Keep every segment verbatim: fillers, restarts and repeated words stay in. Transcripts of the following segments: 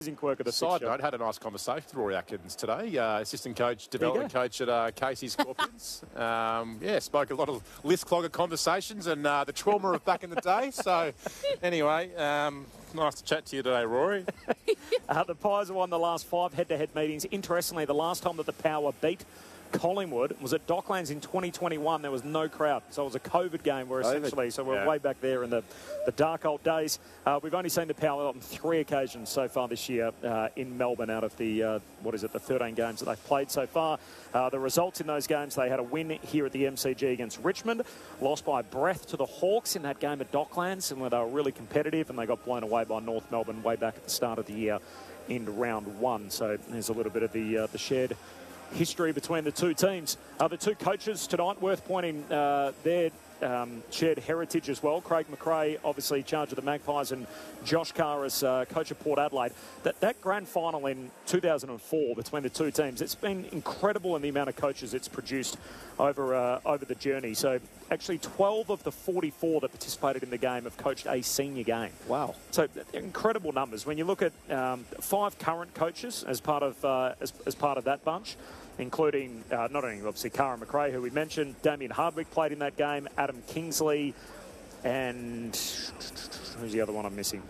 Quirk of the Side fixture. note, had a nice conversation with Rory Atkins today, uh, assistant coach, development coach at uh, Casey Scorpions. um, yeah, spoke a lot of list clogger conversations and uh, the trauma of back in the day. So, anyway, um, nice to chat to you today, Rory. uh, the Pies have won the last five head-to-head meetings. Interestingly, the last time that the Power beat Collingwood was at Docklands in twenty twenty-one. There was no crowd, so it was a COVID game. Where essentially, so we're yeah. way back there in the, the dark old days. Uh, we've only seen the Power on three occasions so far this year uh, in Melbourne. Out of the uh, what is it, the thirteen games that they've played so far. Uh, the results in those games: they had a win here at the M C G against Richmond, lost by a breath to the Hawks in that game at Docklands, and where they were really competitive, and they got blown away by North Melbourne way back at the start of the year in round one. So there's a little bit of the uh, the shared history between the two teams. Uh, the two coaches tonight, worth pointing uh, their um, shared heritage as well. Craig McRae, obviously in charge of the Magpies, and Josh Carr as uh, coach of Port Adelaide. That, that grand final in two thousand four between the two teams, it's been incredible in the amount of coaches it's produced over, uh, over the journey. So actually twelve of the forty-four that participated in the game have coached a senior game. Wow. So incredible numbers. When you look at um, five current coaches as part of, uh, as, as part of that bunch, including uh, not only obviously Cara McRae, who we mentioned, Damien Hardwick played in that game, Adam Kingsley, and who's the other one I'm missing?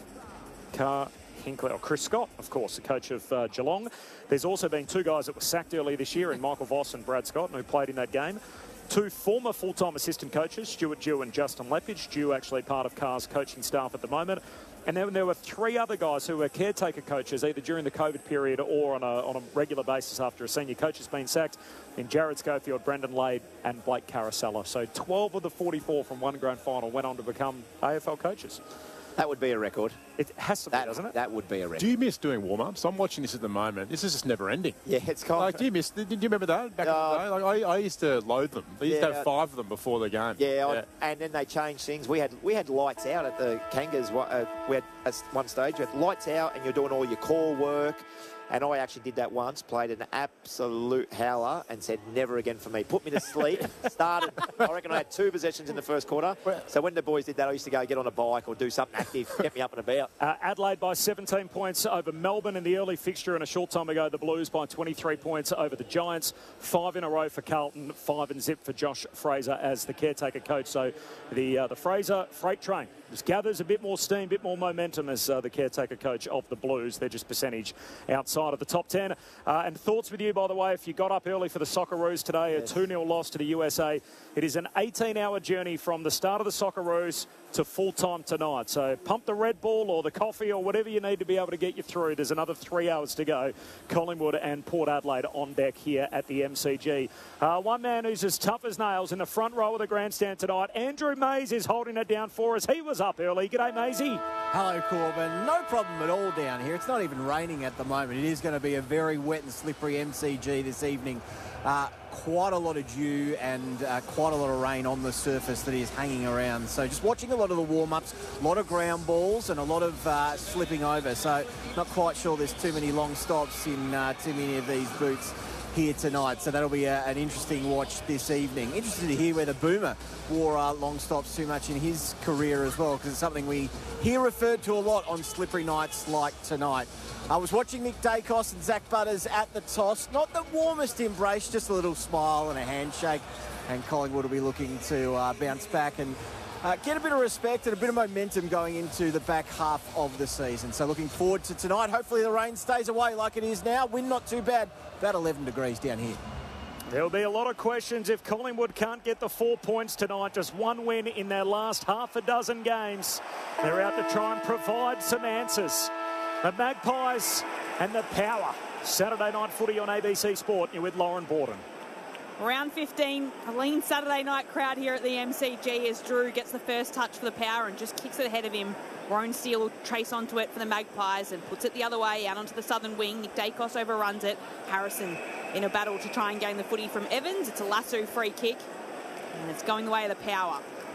Car Hinkley, or Chris Scott, of course, the coach of uh, Geelong. There's also been two guys that were sacked earlier this year, in Michael Voss and Brad Scott, who played in that game. Two former full-time assistant coaches, Stuart Dew and Justin Lepage. Dew actually part of Carr's coaching staff at the moment. And then there were three other guys who were caretaker coaches, either during the COVID period or on a, on a regular basis after a senior coach has been sacked, in Jared Schofield, Brendan Lade and Blake Carasella. So twelve of the forty-four from one grand final went on to become A F L coaches. That would be a record. It has to be, that, doesn't it? That would be a record. Do you miss doing warm-ups? I'm watching this at the moment. This is just never ending. Yeah, it's kind like, of... do you miss... Did you remember that back Uh, in the day? Like, I, I used to load them. I used yeah, to have five of them before the game. Yeah, yeah. I, and then they changed things. We had we had lights out at the Kangas. Uh, we had at one stage, we had lights out and you're doing all your core work. And I actually did that once, played an absolute howler and said, never again for me. Put me to sleep. Started, I reckon I had two possessions in the first quarter. So when the boys did that, I used to go get on a bike or do something active, get me up and about. Uh, Adelaide by seventeen points over Melbourne in the early fixture, and a short time ago, the Blues by twenty-three points over the Giants. Five in a row for Carlton, five and zip for Josh Fraser as the caretaker coach. So the, uh, the Fraser freight train just gathers a bit more steam, a bit more momentum as uh, the caretaker coach of the Blues. They're just percentage outside of the top ten. Uh, and thoughts with you, by the way, if you got up early for the Socceroos today, yes. a two nil loss to the U S A. It is an eighteen hour journey from the start of the Socceroos to full time tonight. So pump the Red Bull or the coffee or whatever you need to be able to get you through. There's another three hours to go. Collingwood and Port Adelaide on deck here at the M C G. Uh, one man who's as tough as nails in the front row of the grandstand tonight, Andrew Mays, is holding it down for us. He was up early. G'day, Maysy. Hello, Corbin. No problem at all down here. It's not even raining at the moment. It is going to be a very wet and slippery M C G this evening. Uh, quite a lot of dew and uh, quite a lot of rain on the surface that is hanging around. So just watching a lot of the warm-ups, a lot of ground balls and a lot of uh, slipping over. So not quite sure there's too many long stops in uh, too many of these boots here tonight. So that'll be a, an interesting watch this evening. Interested to hear whether Boomer wore uh, long stops too much in his career as well, because it's something we hear referred to a lot on slippery nights like tonight. I was watching Nick Dacos and Zach Butters at the toss. Not the warmest embrace, just a little smile and a handshake. And Collingwood will be looking to uh, bounce back and uh, get a bit of respect and a bit of momentum going into the back half of the season. So looking forward to tonight. Hopefully the rain stays away like it is now. Wind not too bad. About eleven degrees down here. There'll be a lot of questions if Collingwood can't get the four points tonight. Just one win in their last half a dozen games. They're out to try and provide some answers. The Magpies and the Power. Saturday night footy on A B C Sport. You're with Lauren Borden. Round fifteen, a lean Saturday night crowd here at the M C G as Drew gets the first touch for the Power and just kicks it ahead of him. Warren Steele will trace onto it for the Magpies and puts it the other way out onto the southern wing. Nick Dacos overruns it. Harrison in a battle to try and gain the footy from Evans. It's a lasso free kick and it's going the way of the Power.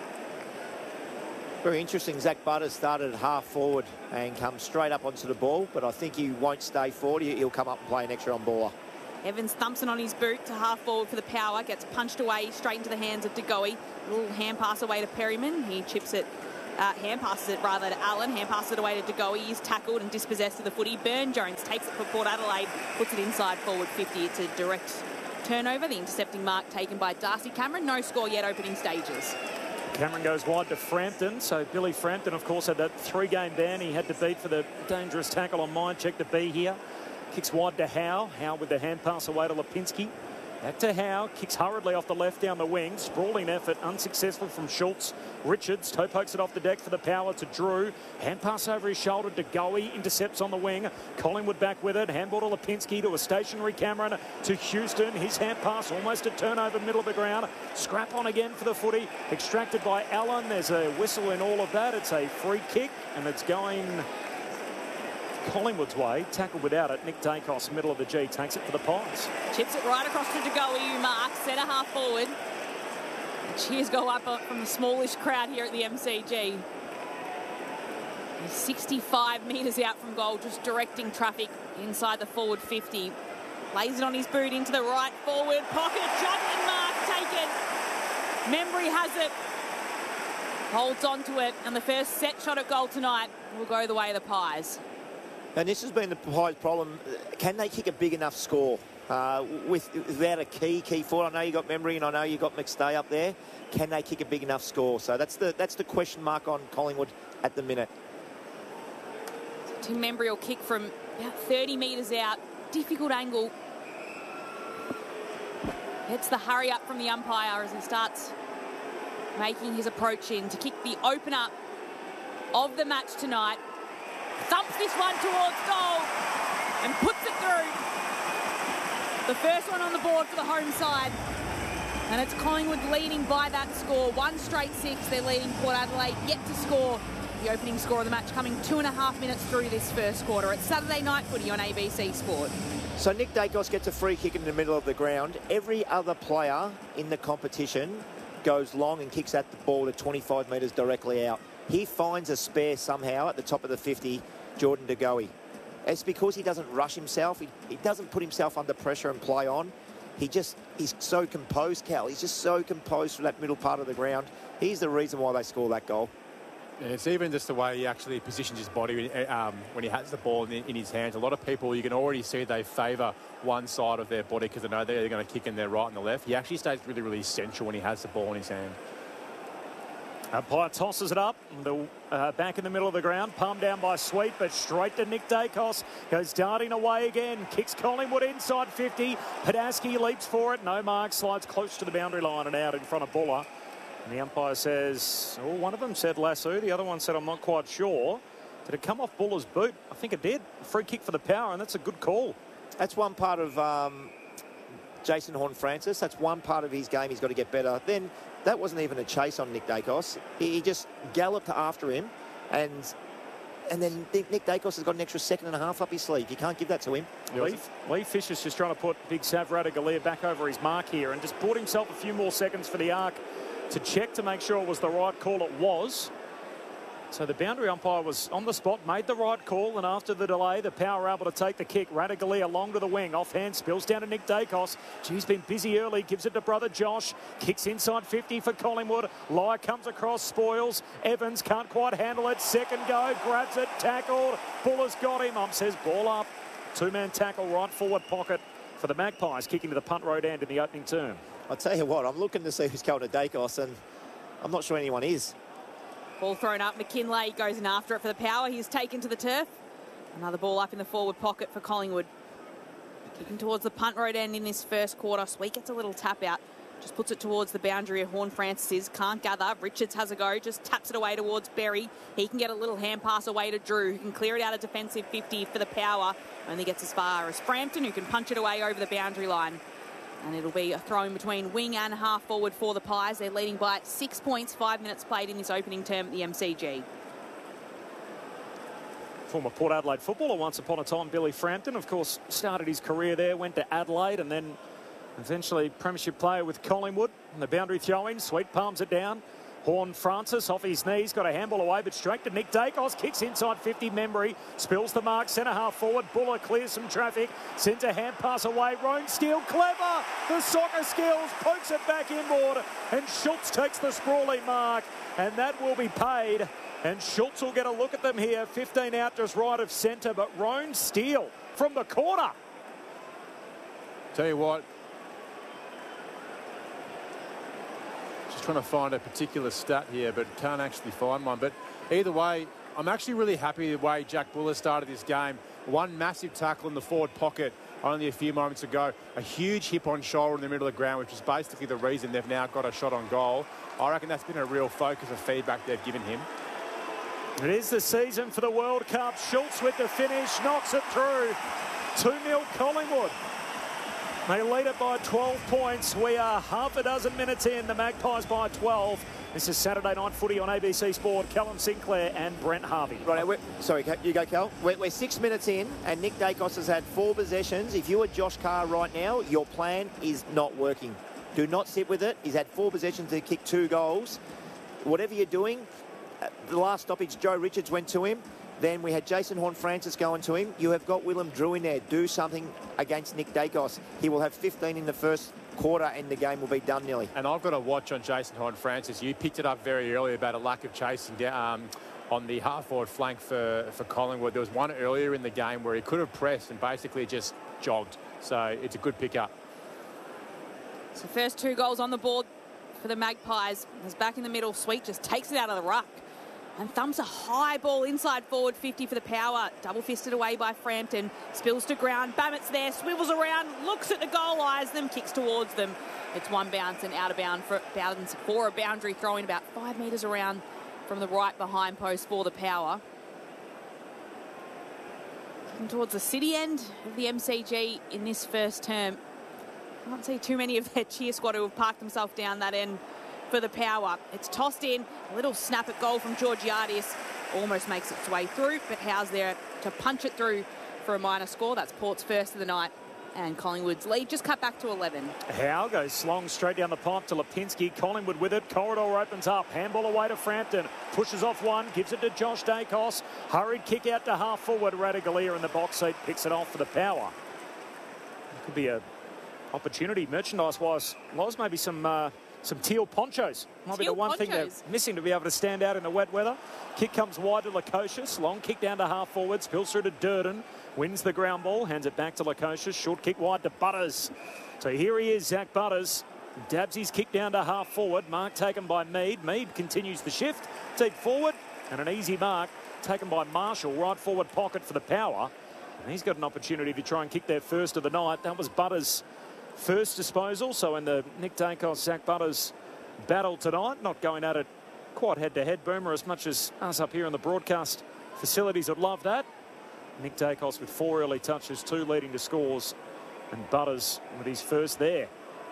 Very interesting. Zach Butters started at half forward and comes straight up onto the ball, but I think he won't stay forward. He'll come up and play an extra on baller. Evans thumps it on his boot to half forward for the Power. Gets punched away straight into the hands of De Goey. A little hand pass away to Perryman. He chips it Uh, hand passes it rather to Allen. Hand passes it away to DeGoey. He's tackled and dispossessed of the footy. Burne-Jones takes it for Port Adelaide, puts it inside forward fifty. It's a direct turnover. The intercepting mark taken by Darcy Cameron. No score yet opening stages. Cameron goes wide to Frampton. So Billy Frampton, of course, had that three-game ban he had to beat for the dangerous tackle on mine. Check to be here. Kicks wide to Howe. Howe with the hand pass away to Lipinski. Back to Howe, kicks hurriedly off the left down the wing. Sprawling effort, unsuccessful from Schultz. Richards toe pokes it off the deck for the power to Drew. Hand pass over his shoulder to Goey, intercepts on the wing. Collingwood back with it. Handball to Lipinski to a stationary Cameron to Houston. His hand pass almost a turnover, middle of the ground. Scrap on again for the footy. Extracted by Allen. There's a whistle in all of that. It's a free kick and it's going Collingwood's way. Tackled without it. Nick Dacos, middle of the G, takes it for the Pies. Chips it right across to DeGoey, who marks, centre half forward. The cheers go up from the smallish crowd here at the M C G. He's sixty-five metres out from goal, just directing traffic inside the forward fifty. Lays it on his boot into the right forward pocket. Juggling mark taken. Membry has it. Holds on to it. And the first set shot at goal tonight will go the way of the Pies. And this has been the Pies' problem. Can they kick a big enough score? Uh, with, without a key, key forward. I know you got Membry and I know you got McStay up there. Can they kick a big enough score? So that's the that's the question mark on Collingwood at the minute. Tim Membry will kick from about thirty metres out. Difficult angle. Gets the hurry up from the umpire as he starts making his approach in to kick the opener of the match tonight. Thumps this one towards goal and puts it through. The first one on the board for the home side. And it's Collingwood leading by that score. One straight six. They're leading Port Adelaide yet to score. The opening score of the match coming two and a half minutes through this first quarter. It's Saturday Night Footy on A B C Sport. So Nick Dacos gets a free kick in the middle of the ground. Every other player in the competition goes long and kicks at the ball to twenty-five metres directly out. He finds a spare somehow at the top of the fifty, Jordan DeGoey. It's because he doesn't rush himself. He, he doesn't put himself under pressure and play on. He just, he's so composed, Cal. He's just so composed for that middle part of the ground. He's the reason why they score that goal. Yeah, it's even just the way he actually positions his body um, when he has the ball in, in his hands. A lot of people, you can already see they favour one side of their body because they know they're going to kick in their right and the left. He actually stays really, really central when he has the ball in his hand. Umpire tosses it up. The, uh, back in the middle of the ground. Palmed down by Sweet, but straight to Nick Dacos. Goes darting away again. Kicks Collingwood inside fifty. Padaski leaps for it. No mark. Slides close to the boundary line and out in front of Buller. And the umpire says, oh, one of them said lasso. The other one said, I'm not quite sure. Did it come off Buller's boot? I think it did. A free kick for the Power, and that's a good call. That's one part of um, Jason Horne-Francis. That's one part of his game he's got to get better. Then that wasn't even a chase on Nick Dacos. He, he just galloped after him, and and then Nick Dacos has got an extra second and a half up his sleeve. You can't give that to him. Lee, Lee Fisher's just trying to put big Sav Radaglia back over his mark here and just bought himself a few more seconds for the arc to check to make sure it was the right call. It was. So the boundary umpire was on the spot, made the right call, and after the delay, the Power were able to take the kick. Radaglia long to the wing, offhand, spills down to Nick Dacos. He's been busy early, gives it to brother Josh. Kicks inside fifty for Collingwood. Lye comes across, spoils. Evans can't quite handle it. Second go, grabs it, tackled. Buller's got him. Ump says ball up. Two-man tackle, right forward pocket for the Magpies, kicking to the punt road end in the opening term. I'll tell you what, I'm looking to see who's going to Dacos, and I'm not sure anyone is. Ball thrown up. McKinlay goes in after it for the Power. He's taken to the turf. Another ball up in the forward pocket for Collingwood. Kicking towards the punt road end in this first quarter. Sweet gets a little tap out. Just puts it towards the boundary of Horne-Francis. Can't gather. Richards has a go. Just taps it away towards Berry. He can get a little hand pass away to Drew, who can clear it out of defensive fifty for the Power. Only gets as far as Frampton, who can punch it away over the boundary line. And it'll be a throw in between wing and half forward for the Pies. They're leading by six points, five minutes played in this opening term at the M C G. Former Port Adelaide footballer once upon a time, Billy Frampton, of course, started his career there, went to Adelaide, and then eventually premiership player with Collingwood. And the boundary throw-in, Sweet palms it down. Horne-Francis off his knees, got a handball away, but straight to Nick Dacos. Kicks inside fifty, Membry. Spills the mark, centre half forward. Buller clears some traffic. Sends a hand pass away. Roan Steele, clever. The soccer skills, pokes it back inboard. And Schultz takes the sprawling mark. And that will be paid And Schultz will get a look at them here. fifteen out just right of centre, but Roan Steele from the corner. Tell you what, just trying to find a particular stat here, but can't actually find one. But either way, I'm actually really happy the way Jack Buller started this game. One massive tackle in the forward pocket only a few moments ago. A huge hip on shoulder in the middle of the ground, which is basically the reason they've now got a shot on goal. I reckon that's been a real focus of feedback they've given him. It is the season for the World Cup. Schultz with the finish, knocks it through. two nil Collingwood. They lead it by twelve points. We are half a dozen minutes in. The Magpies by twelve. This is Saturday Night Footy on A B C Sport. Callum Sinclair and Brent Harvey. Right, we're, sorry, you go, Cal. We're, we're six minutes in, and Nick Dacos has had four possessions. If you are Josh Carr right now, your plan is not working. Do not sit with it. He's had four possessions to kick two goals. Whatever you're doing, uh, the last stoppage, Joe Richards went to him. Then we had Jason Horne-Francis going to him. You have got Willem Drew in there. Do something against Nick Dacos. He will have fifteen in the first quarter and the game will be done nearly. And I've got a watch on Jason Horne-Francis. You picked it up very early about a lack of chasing down um, on the half-forward flank for, for Collingwood. There was one earlier in the game where he could have pressed and basically just jogged. So it's a good pick-up. So first two goals on the board for the Magpies. It's back in the middle. Sweet just takes it out of the ruck. And thumps a high ball inside forward fifty for the Power. Double fisted away by Frampton. Spills to ground. Bamet's there. Swivels around. Looks at the goal. Eyes them. Kicks towards them. It's one bounce and out of bound for, bounds for a boundary throwing about five metres around from the right behind post for the Power. Looking towards the city end of the M C G in this first term. Can't see too many of their cheer squad who have parked themselves down that end for the Power. It's tossed in. A little snap at goal from Georgiadis. Almost makes its way through, but Howe's there to punch it through for a minor score. That's Port's first of the night. And Collingwood's lead just cut back to eleven. Howe goes slong straight down the pipe to Lipinski. Collingwood with it. Corridor opens up. Handball away to Frampton. Pushes off one. Gives it to Josh Dacos. Hurried kick out to half forward. Radaglia in the box seat. Picks it off for the Power. It could be a opportunity merchandise-wise. Was maybe some... Uh, Some teal ponchos. Might be the one thing they're missing to be able to stand out in the wet weather. Kick comes wide to Lukosius. Long kick down to half forward. Spills through to Durden. Wins the ground ball. Hands it back to Lukosius. Short kick wide to Butters. So here he is, Zach Butters. Dabs his kick down to half forward. Mark taken by Mead. Mead continues the shift. Deep forward. And an easy mark taken by Marshall. Right forward pocket for the Power. And he's got an opportunity to try and kick their first of the night. That was Butters' first disposal. So in the Nick Dacos, Zach Butters battle tonight, not going at it quite head-to-head, Boomer, as much as us up here in the broadcast facilities would love that. Nick Dacos with four early touches, two leading to scores, and Butters with his first there.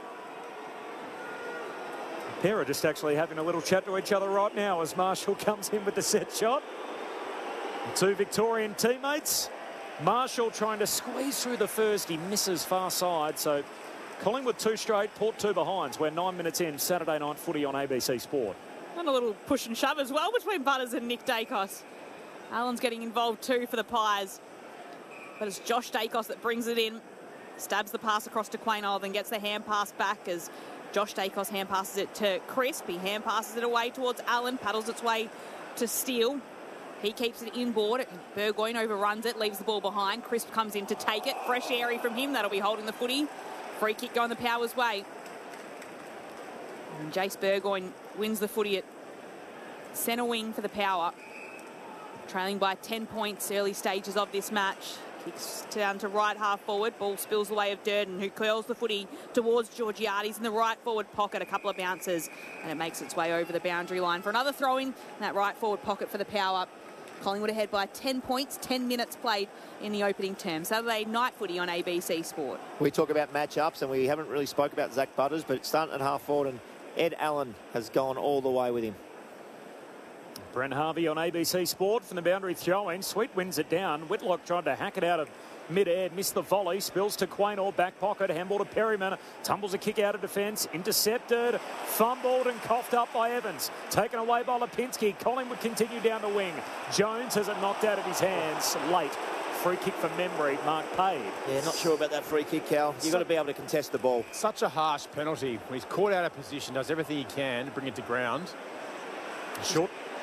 The pair are just actually having a little chat to each other right now as Marshall comes in with the set shot. The two Victorian teammates. Marshall trying to squeeze through the first. He misses far side, so Collingwood two straight, Port two behinds. We're nine minutes in, Saturday Night Footy on A B C Sport. And a little push and shove as well between Butters and Nick Dacos. Allen's getting involved too for the Pies. But it's Josh Dacos that brings it in. Stabs the pass across to Quaynor, then gets the hand pass back as Josh Dacos hand passes it to Crisp. He hand passes it away towards Allen, paddles its way to Steele. He keeps it inboard. Burgoyne overruns it, leaves the ball behind. Crisp comes in to take it. Fresh airy from him. That'll be holding the footy. Free kick going the Power's way. And Jace Burgoyne wins the footy at centre wing for the Power. Trailing by ten points early stages of this match. Kicks down to right half forward. Ball spills the way of Durden, who curls the footy towards Georgiades in the right forward pocket. A couple of bounces, and it makes its way over the boundary line for another throw-in in that right forward pocket for the Power. Collingwood ahead by ten points, ten minutes played in the opening term. Saturday night footy on A B C Sport. We talk about matchups, and we haven't really spoke about Zach Butters, but it's starting at half forward, and Ed Allen has gone all the way with him. Brent Harvey on A B C Sport from the boundary throw-in. Sweet wins it down. Whitlock tried to hack it out of mid-air, missed the volley, spills to Quaynor, back pocket, handball to Perryman, tumbles a kick out of defence, intercepted, fumbled and coughed up by Evans. Taken away by Lipinski. Collingwood continue down the wing. Jones has it knocked out of his hands late. Free kick for memory, Mark Pade. Yeah, not sure about that free kick, Cal. You've got to be able to contest the ball. Such a harsh penalty. He's caught out of position, does everything he can to bring it to ground. Short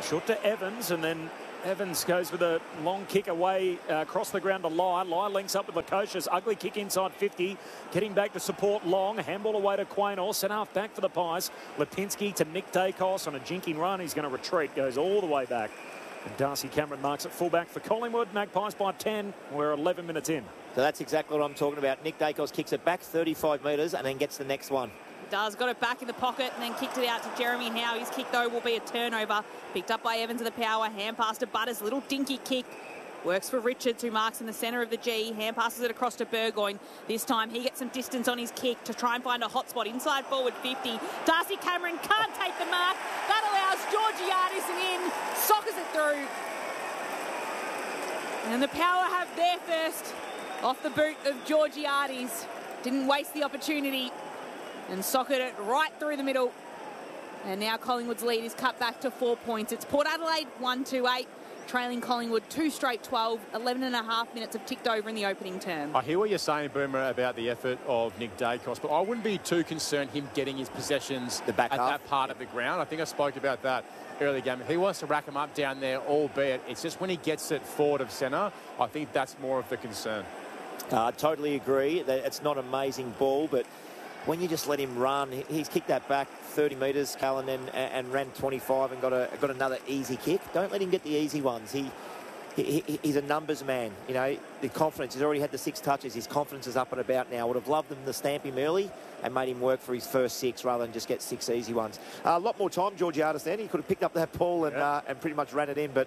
Short to Evans, and then Evans goes with a long kick away uh, across the ground to Lai. Lai links up with Lukosius. Ugly kick inside fifty. Getting back to support Long. Handball away to Quaynor. Centre half back for the Pies. Lipinski to Nick Dacos on a jinking run. He's going to retreat. Goes all the way back. And Darcy Cameron marks at fullback for Collingwood. Magpies by ten. We're eleven minutes in. So that's exactly what I'm talking about. Nick Dacos kicks it back thirty-five metres and then gets the next one. Does, got it back in the pocket and then kicked it out to Jeremy Howe. His kick, though, will be a turnover. Picked up by Evans of the Power. Hand pass to Butters. Little dinky kick. Works for Richards, who marks in the centre of the G. Hand passes it across to Burgoyne. This time he gets some distance on his kick to try and find a hot spot inside forward fifty. Darcy Cameron can't take the mark. That allows Georgiades in. Soccers it through. And the Power have their first off the boot of Georgiades. Didn't waste the opportunity. And sockered it right through the middle. And now Collingwood's lead is cut back to four points. It's Port Adelaide one two eight, trailing Collingwood two straight twelve. eleven and a half minutes have ticked over in the opening term. I hear what you're saying, Boomer, about the effort of Nick Dacos, but I wouldn't be too concerned him getting his possessions the back at half. that part of the ground. I think I spoke about that early game. If he wants to rack him up down there, albeit it's just when he gets it forward of centre, I think that's more of the concern. I uh, totally agree that it's not an amazing ball, but when you just let him run, he's kicked that back thirty metres, Callan, and, and ran twenty-five and got a got another easy kick. Don't let him get the easy ones. He, he he's a numbers man. You know, the confidence. He's already had the six touches. His confidence is up and about now. Would have loved them to stamp him early and made him work for his first six rather than just get six easy ones. Uh, a lot more time, Georgiades then. He could have picked up that ball and yeah. uh, and pretty much ran it in, but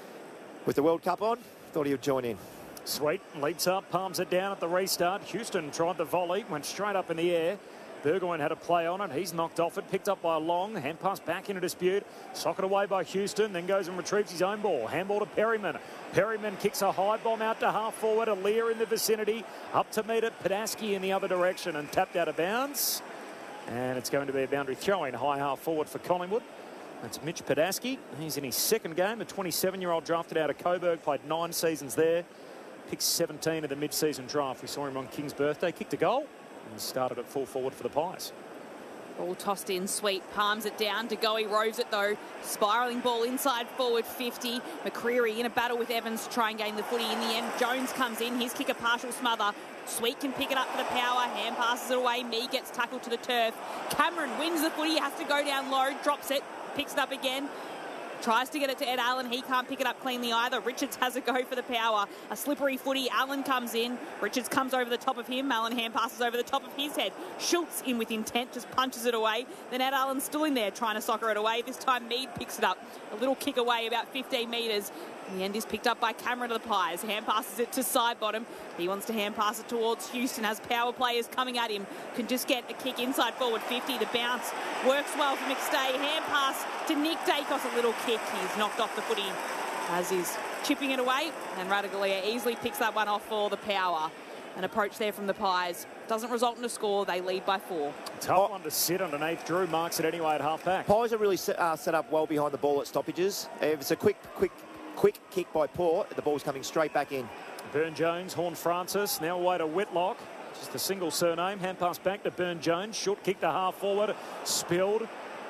with the World Cup on, thought he would join in. Sweet leaps up, palms it down at the restart. Houston tried the volley, went straight up in the air. Burgoyne had a play on it. He's knocked off it, picked up by Long. Hand pass back into dispute. Socket away by Houston, then goes and retrieves his own ball. Handball to Perryman. Perryman kicks a high bomb out to half forward. Aaliyah in the vicinity. Up to meet it. Padaski in the other direction and tapped out of bounds. And it's going to be a boundary throw-in high half forward for Collingwood. That's Mitch Padaski. He's in his second game. A twenty-seven-year-old drafted out of Coburg. Played nine seasons there. Picked seventeen of the mid-season draft. We saw him on King's birthday. Kicked a goal and started at full forward for the Pies. Ball tossed in, Sweet palms it down. De Goey roves it though. Spiralling ball inside forward fifty. McCreery in a battle with Evans to try and gain the footy. In the end, Jones comes in. His kick a partial smother. Sweet can pick it up for the Power. Hand passes it away. Mee gets tackled to the turf. Cameron wins the footy. Has to go down low. Drops it. Picks it up again. Tries to get it to Ed Allen. He can't pick it up cleanly either. Richards has a go for the Power. A slippery footy. Allen comes in. Richards comes over the top of him. Allen hand passes over the top of his head. Schultz in with intent. Just punches it away. Then Ed Allen's still in there trying to soccer it away. This time Mead picks it up. A little kick away about fifteen metres. In the end is picked up by Cameron of the Pies. Hand passes it to side bottom. He wants to hand pass it towards Houston as Power players coming at him. Can just get a kick inside forward fifty. The bounce works well for McStay. Hand pass to Nick Dacos. A little kick. He's knocked off the footy as he's chipping it away. And Ratugolea easily picks that one off for the Power. An approach there from the Pies. Doesn't result in a score. They lead by four. Tough one to sit underneath. Drew marks it anyway at half back. Pies are really set, uh, set up well behind the ball at stoppages. If it's a quick, quick, quick kick by Port, the ball's coming straight back in. Burne-Jones, Horne-Francis, now away to Whitlock. Just a single surname. Hand pass back to Burne-Jones. Short kick to half forward. Spilled.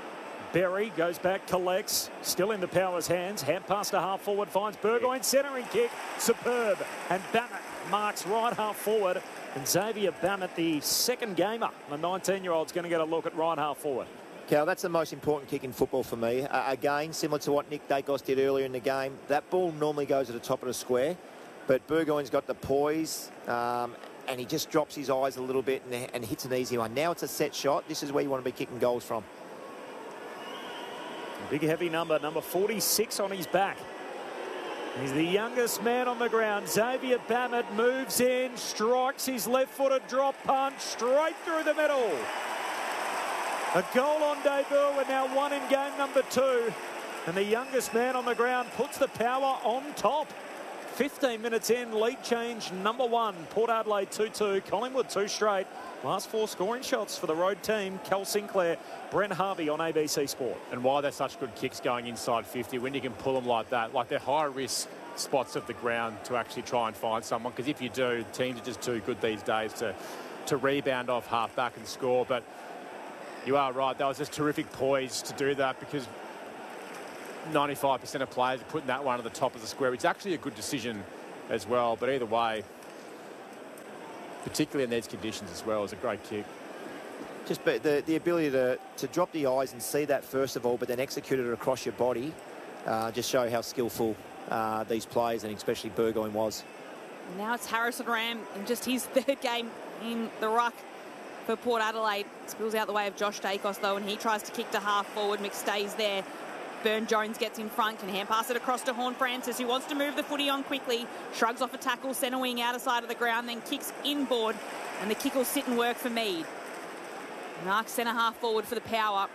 Berry goes back, collects. Still in the Power's hands. Hand pass to half forward. Finds Burgoyne. Centering kick. Superb. And Bammett marks right half forward. And Xavier Bammett, the second gamer. The nineteen-year-old's going to get a look at right half forward. Cal, that's the most important kick in football for me. Uh, again, similar to what Nick Dacos did earlier in the game, that ball normally goes at the top of the square, but Burgoyne's got the poise, um, and he just drops his eyes a little bit and, and hits an easy one. Now it's a set shot. This is where you want to be kicking goals from. Big heavy number, number forty-six on his back. He's the youngest man on the ground. Xavier Bammett moves in, strikes his left-footed drop punch straight through the middle. A goal on debut. We're now one in game number two. And the youngest man on the ground puts the Power on top. fifteen minutes in, lead change number one. Port Adelaide two two, Collingwood two straight. Last four scoring shots for the road team. Cal Sinclair, Brent Harvey on A B C Sport. And why they're such good kicks going inside fifty, when you can pull them like that, like they're high-risk spots of the ground to actually try and find someone. Because if you do, teams are just too good these days to, to rebound off half-back and score. But you are right, that was just terrific poise to do that, because ninety-five percent of players are putting that one at the top of the square. It's actually a good decision as well, but either way, particularly in these conditions as well, is a great kick. Just but the, the ability to, to drop the eyes and see that first of all, but then execute it across your body, uh, just show how skillful uh, these players and especially Burgoyne was. And now it's Harrison Ram in just his third game in the ruck for Port Adelaide. Spills out the way of Josh Dacos though, and he tries to kick to half forward. McStay's there. Burne-Jones gets in front, can hand pass it across to Horne-Francis, who wants to move the footy on quickly. Shrugs off a tackle, centre wing outer side of the ground, then kicks inboard, and the kick will sit and work for Mead. Mark centre half forward for the Power.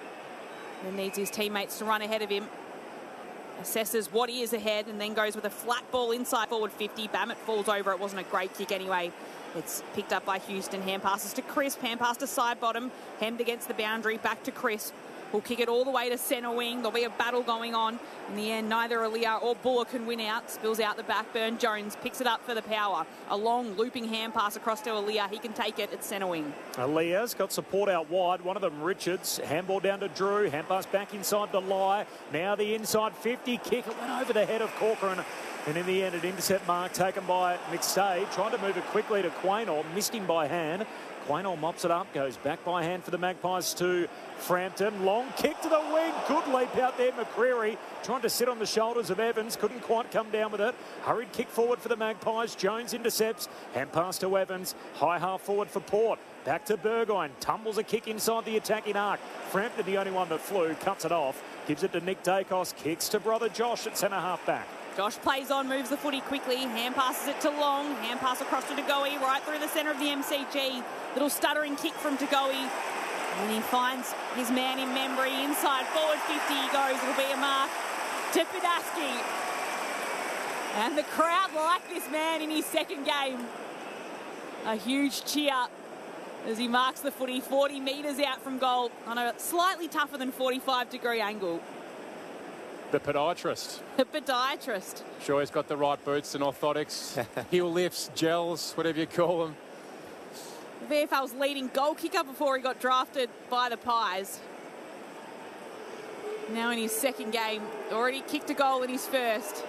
Then needs his teammates to run ahead of him. Assesses what he is ahead and then goes with a flat ball inside forward fifty. Bammett falls over. It wasn't a great kick anyway. It's picked up by Houston. Hand passes to Crisp. Hand pass to side bottom. Hemmed against the boundary. Back to Crisp. Will kick it all the way to centre wing. There'll be a battle going on. In the end, neither Aaliyah or Buller can win out. Spills out the back. Burne-Jones picks it up for the Power. A long looping hand pass across to Aaliyah. He can take it at centre wing. Aaliyah's got support out wide. One of them, Richards. Handball down to Drew. Hand pass back inside the lie. Now the inside fifty kick. It went over the head of Corcoran. And in the end, an intercept mark taken by McStay. Trying to move it quickly to Quaynor. Missed him by hand. Quaynor mops it up, goes back by hand for the Magpies to Frampton. Long kick to the wing. Good leap out there, McCreary. Trying to sit on the shoulders of Evans. Couldn't quite come down with it. Hurried kick forward for the Magpies. Jones intercepts. Hand pass to Evans. High half forward for Port. Back to Burgoyne. Tumbles a kick inside the attacking arc. Frampton, the only one that flew, cuts it off. Gives it to Nick Dacos. Kicks to brother Josh at centre half back. Josh plays on, moves the footy quickly, hand passes it to Long, hand pass across to Tagoe, right through the centre of the M C G. Little stuttering kick from Tagoe. And he finds his man in Membry, inside forward fifty he goes. It'll be a mark to Padaski. And the crowd like this man in his second game. A huge cheer as he marks the footy forty metres out from goal on a slightly tougher than forty-five degree angle. The podiatrist. The podiatrist. Sure, he's got the right boots and orthotics, heel lifts, gels, whatever you call them. The V F L's leading goal kicker before he got drafted by the Pies. Now in his second game, already kicked a goal in his first.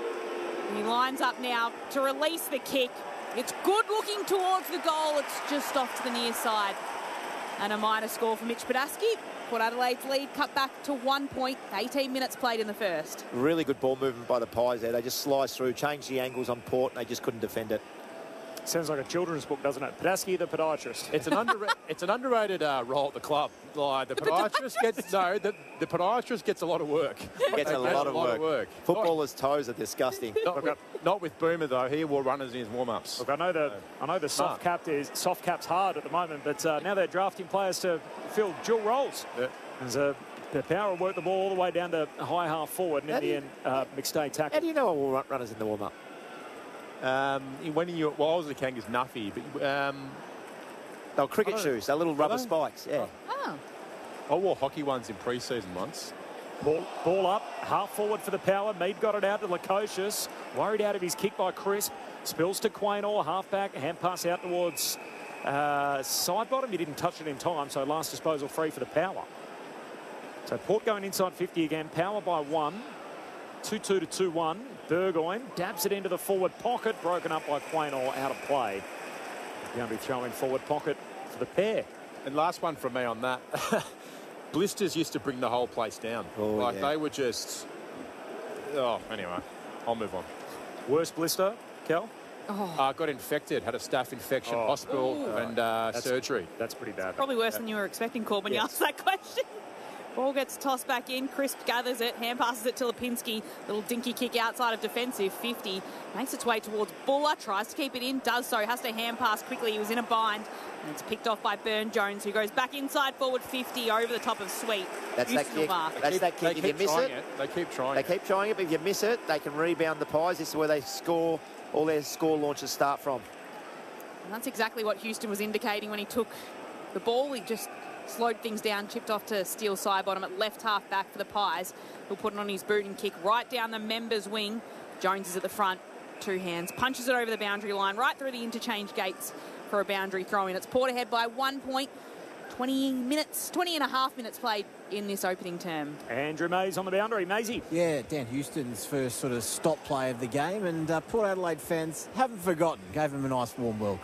He lines up now to release the kick. It's good looking towards the goal. It's just off to the near side. And a minor score for Mitch Padaski. Port Adelaide's lead cut back to one point. eighteen minutes played in the first. Really good ball movement by the Pies there. They just sliced through, changed the angles on Port, and they just couldn't defend it. Sounds like a children's book, doesn't it? Padaski, the podiatrist. It's an under, it's an underrated uh, role at the club. Like the podiatrist gets no, the, the podiatrist gets a lot of work. Gets a, lot, of, a lot work. of work. Footballers' toes are disgusting. Not with, not with Boomer though. He wore runners in his warm-ups. Look, I know the I know the soft cap is soft cap's hard at the moment, but uh, now they're drafting players to fill dual roles. Yeah. As uh, the Power worked the ball all the way down to high half forward, and How in do the you- end, uh, McStay How tackled. do you know all runners in the warm-up? Um, when you, well, I was the Kangas Nuffy, but um, They were cricket I don't- shoes, they're little rubber they? spikes, yeah. Oh. I wore hockey ones in pre-season once. Ball, ball up, half forward for the Power. Mead got it out to Lukosius. Worried out of his kick by Crisp. Spills to Quaynor, half back, hand pass out towards uh, side bottom. He didn't touch it in time, so last disposal free for the Power. So Port going inside fifty again. Power by one. two two to two one. Burgoyne dabs it into the forward pocket. Broken up by Quaynor, out of play. Going to be throwing forward pocket for the pair. And last one from me on that. Blisters used to bring the whole place down. Oh, like yeah. they were just. Oh, anyway, I'll move on. Worst blister, Kel? Oh, Uh, got infected, had a staph infection, Oh. hospital, Ooh. and uh, That's- surgery. That's pretty bad. probably worse than you were expecting, Corbin, when you Yes. asked that question. Ball gets tossed back in. Crisp gathers it. Hand passes it to Lipinski. Little dinky kick outside of defensive. fifty. Makes its way towards Buller. Tries to keep it in. Does so. Has to hand pass quickly. He was in a bind. And it's picked off by Burne-Jones, who goes back inside forward fifty over the top of Sweet. That's that Houston will kick. mark. That's that They kick. If you keep miss trying it, it. They keep trying they it. keep trying it, but if you miss it, they can rebound the Pies. This is where they score, all their score launches start from. And that's exactly what Houston was indicating when he took the ball. He just slowed things down, chipped off to Steele side bottom at left half back for the Pies. He'll put it on his boot and kick right down the members' wing. Jones is at the front, two hands, punches it over the boundary line, right through the interchange gates for a boundary throw in. It's Port ahead by one point, twenty minutes, twenty and a half minutes played in this opening term. Andrew Mays on the boundary. Maisie. Yeah, Dan Houston's first sort of stop play of the game, and uh, Port Adelaide fans haven't forgotten. Gave him a nice warm welcome.